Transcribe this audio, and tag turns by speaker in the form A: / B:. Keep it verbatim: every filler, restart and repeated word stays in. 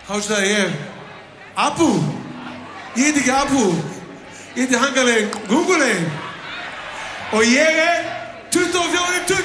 A: Hástæði ég Abu. Ég heiti ekki Abu. Ég heiti Hangalegin Gungulegin. Og ég er tuttugu og fjögur tuttugu.